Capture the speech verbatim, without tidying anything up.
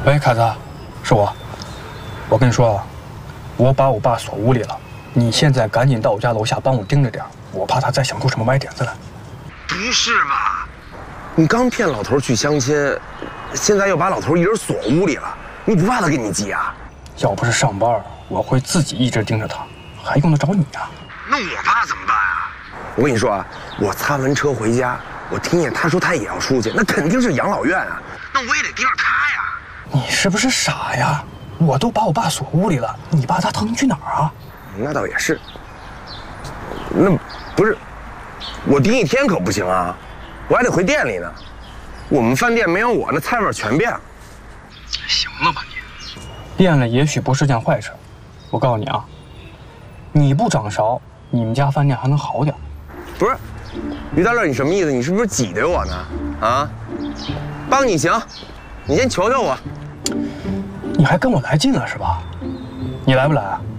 喂，凯子，是我。我跟你说啊，我把我爸锁屋里了，你现在赶紧到我家楼下帮我盯着点，我怕他再想出什么歪点子来。 不是吧？你刚骗老头去相亲，现在又把老头一人锁屋里了，你不怕他给你急啊？ 要不是上班，我会自己一直盯着他，还用得着你啊？ 那我爸怎么办啊？我跟你说啊，我擦完车回家，我听见他说他也要出去，那肯定是养老院啊，那我也得盯着他呀。 你是不是傻呀？我都把我爸锁屋里了，你把他腾去哪儿啊？ 那倒也是。那不是，我盯一天可不行啊，我还得回店里呢。我们饭店没有我，那菜味全变了。行了吧你？ 变了也许不是件坏事。我告诉你啊，你不掌勺，你们家饭店还能好点。 不是，于大乐，你什么意思？你是不是挤兑我呢？啊，帮你行，你先求求我。 你还跟我来劲了是吧？你来不来啊？